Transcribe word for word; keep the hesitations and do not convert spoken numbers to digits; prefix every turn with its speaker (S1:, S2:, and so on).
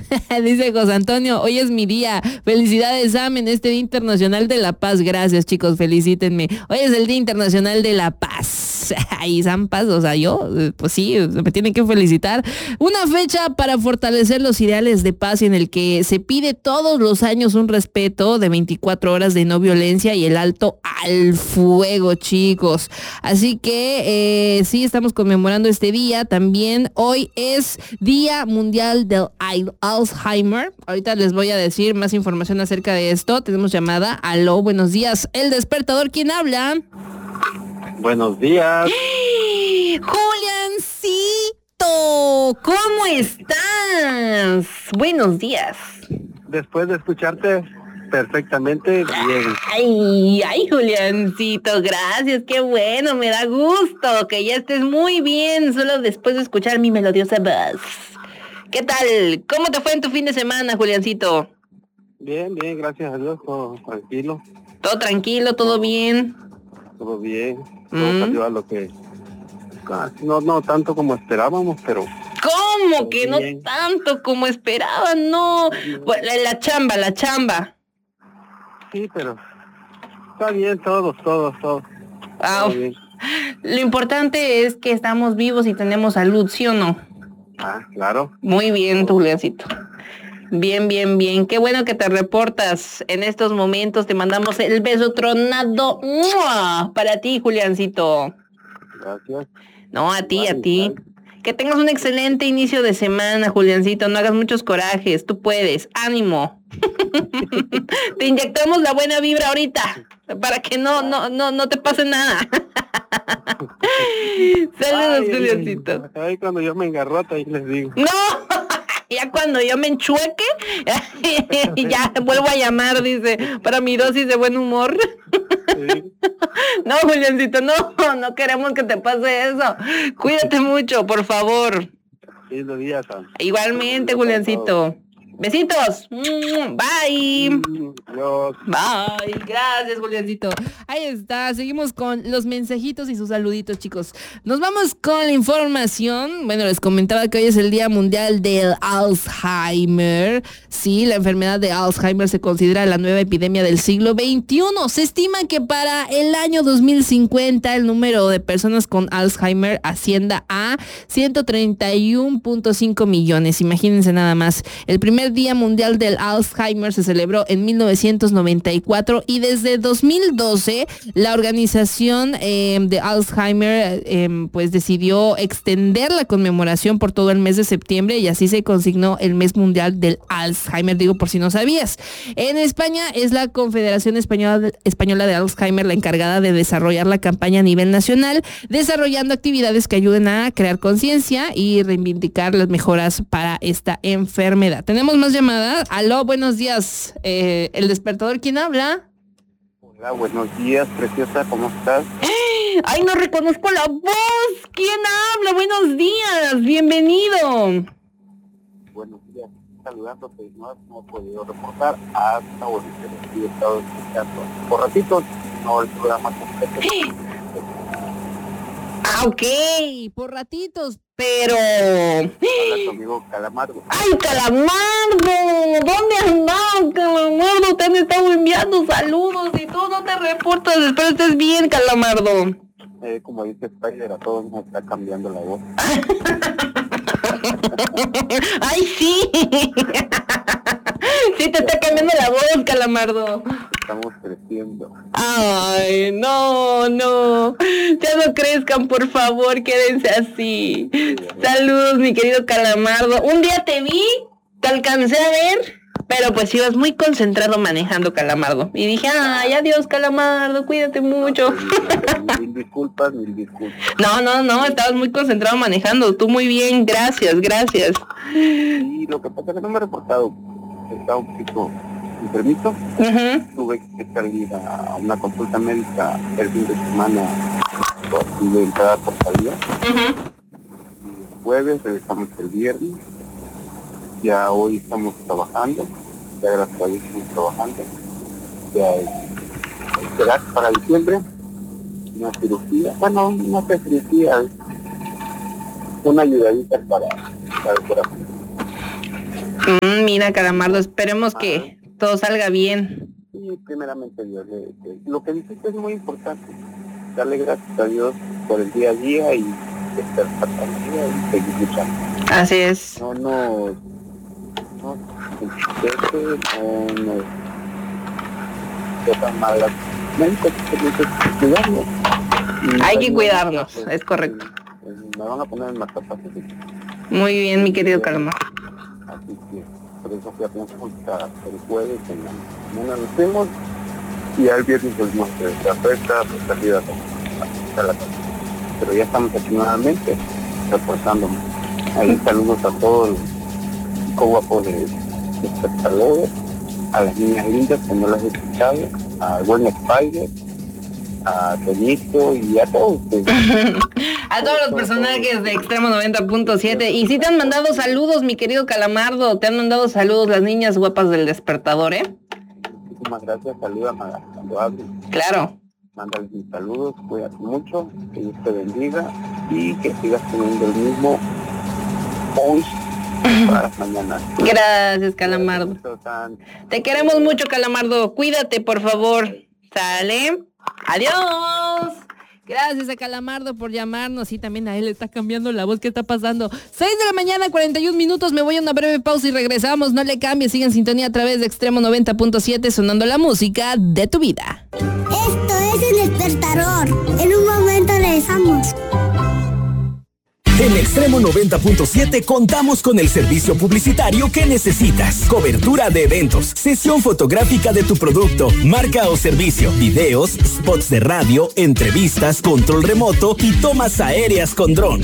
S1: Dice José Antonio, hoy es mi día. Felicidades, Sam, en este Día Internacional de la Paz. Gracias, chicos, felicítenme. Hoy es el Día Internacional de la Paz. Y Sam Paz, o sea, yo, pues sí, me tienen que felicitar. Una fecha para fortalecer los ideales de paz en el que se pide todos los años un respeto de veinticuatro horas de no violencia y el alto al fuego, chicos. Así que eh, sí, estamos conmemorando este día. También hoy es Día Mundial del Alzheimer. Ahorita les voy a decir más información acerca de esto. Tenemos llamada. Aló, buenos días. El despertador, ¿quién habla?
S2: Buenos días.
S1: Juliancito, ¿cómo estás? Buenos días.
S2: Después de escucharte perfectamente bien.
S1: Ay, ay, Juliancito, gracias, qué bueno, me da gusto que ya estés muy bien, solo después de escuchar mi melodiosa voz. ¿Qué tal? ¿Cómo te fue en tu fin de semana, Juliancito?
S2: Bien, bien, gracias a Dios, todo tranquilo.
S1: ¿Todo tranquilo, todo bien?
S2: Todo bien, todo mm. salió a lo que... No, no tanto como esperábamos, pero...
S1: ¿Cómo que bien. No tanto como esperaban? No, bueno, la, la chamba, la chamba.
S2: Sí, pero está bien, todos, todos, todos.
S1: Ah, todo bien. Lo importante es que estamos vivos y tenemos salud, ¿sí o no?
S2: Ah, claro.
S1: Muy bien, tu Juliancito. Bien, bien, bien. Qué bueno que te reportas en estos momentos. Te mandamos el beso tronado ¡mua! Para ti, Juliancito.
S2: Gracias.
S1: No, a ti, vale, a ti. Vale. Que tengas un excelente inicio de semana, Juliancito. No hagas muchos corajes. Tú puedes. Ánimo. Te inyectamos la buena vibra ahorita para que no, no, no, no te pase nada. Saludos, ay, Juliancito.
S2: Ahí cuando yo me engarrote, ahí les digo.
S1: No. Ya cuando yo me enchueque, ya vuelvo a llamar, dice, para mi dosis de buen humor. Sí. No, Juliancito, no, no queremos que te pase eso. Cuídate mucho, por favor.
S2: Sí, lo días,
S1: igualmente, Juliancito. Besitos. Bye.
S2: Adiós.
S1: Bye. Gracias, Juliancito. Ahí está. Seguimos con los mensajitos y sus saluditos, chicos. Nos vamos con la información. Bueno, les comentaba que hoy es el Día Mundial del Alzheimer. Sí, la enfermedad de Alzheimer se considera la nueva epidemia del siglo veintiuno. Se estima que para el año dos mil cincuenta el número de personas con Alzheimer ascienda a ciento treinta y uno punto cinco millones. Imagínense nada más. El primer Día Mundial del Alzheimer se celebró en mil novecientos noventa y cuatro y desde dos mil doce la organización eh, de Alzheimer eh, pues decidió extender la conmemoración por todo el mes de septiembre y así se consignó el mes mundial del Alzheimer, digo por si no sabías. En España es la Confederación Española de, Española de Alzheimer la encargada de desarrollar la campaña a nivel nacional, desarrollando actividades que ayuden a crear conciencia y reivindicar las mejoras para esta enfermedad. Tenemos más llamadas. Aló, buenos días. Eh, el despertador, ¿quién habla?
S2: Hola, buenos días, preciosa, ¿cómo estás?
S1: Ay, no reconozco la voz. ¿Quién habla? Buenos días, bienvenido.
S2: Buenos días, saludándote, no, no he podido reportar hasta ahorita, he estado escuchando. Por ratito, no el programa completo.
S1: Ah, ok, por ratitos, pero...
S2: Hola, tu amigo Calamardo.
S1: ¡Ay, Calamardo! ¿Dónde andas, Calamardo? Te han estado enviando saludos y tú no te reportas. Espero estés bien, Calamardo.
S2: Eh, como dice Spider, a todos nos está cambiando la voz.
S1: ¡Ay, sí! Sí, te está cambiando la voz, Calamardo.
S2: Estamos creciendo.
S1: Ay, no, no. Ya no crezcan, por favor, quédense así. Saludos, mi querido Calamardo. Un día te vi, te alcancé a ver, pero pues ibas muy concentrado manejando, Calamardo. Y dije, ay, adiós, Calamardo, cuídate mucho.
S2: Mil disculpas, mil disculpas.
S1: No, no, no, estabas muy concentrado manejando. Tú muy bien, gracias, gracias.
S2: Y lo que pasa es que no me he reportado. Estaba un poquito enfermito. Uh-huh. Tuve que salir a una consulta médica el fin de semana de entrada por salida. Uh-huh. El jueves, regresamos el viernes. Ya hoy estamos trabajando. Ya gracias a Dios estamos trabajando. Ya es esperar para diciembre una cirugía. Bueno, una cirugía, una ayudadita para, para el corazón.
S1: Mm, Mira, Calamardo, esperemos que ah. todo salga bien.
S2: Sí, primeramente Dios. Le, le, lo que dices es muy importante. Darle gracias a Dios por el día a día y estar día y seguir luchando.
S1: Así es.
S2: No, no, no, no, no, cosas malas. Cuidarnos.
S1: Hay que cuidarnos, pues, es correcto.
S2: Me van a poner en más zapatos.
S1: Muy bien, mi querido Calamar.
S2: Así que, por eso fui a consulta el jueves en la mañana nos fuimos y al viernes pues nuestra fiesta, nuestra vida a la casa. Pero ya estamos aquí nuevamente reportándonos. Ahí saludos a todos los co-guapos de, de espectadores, a las niñas lindas que no las he escuchado, a buen Spider, a Toñito y a todos ustedes.
S1: A todos los personajes de Extremo noventa punto siete. Y sí te han mandado saludos, mi querido Calamardo. Te han mandado saludos las niñas guapas del despertador, ¿eh?
S2: Muchísimas gracias. Saludos cuando hables.
S1: Claro.
S2: Mándales mis saludos. Cuídate mucho. Que Dios te bendiga. Y que sigas teniendo el mismo hoy para las mañanas.
S1: Gracias, Calamardo. Te queremos mucho, Calamardo. Cuídate, por favor. ¿Sale? ¡Adiós! Gracias a Calamardo por llamarnos y también a él está cambiando la voz. ¿Qué está pasando? seis de la mañana, cuarenta y un minutos. Me voy a una breve pausa y regresamos. No le cambies, sigue en sintonía a través de Extremo noventa punto siete, sonando la música de tu vida.
S3: Esto es El Despertador. En un momento regresamos.
S4: En Extremo noventa punto siete contamos con el servicio publicitario que necesitas. Cobertura de eventos, sesión fotográfica de tu producto, marca o servicio, videos, spots de radio, entrevistas, control remoto y tomas aéreas con dron.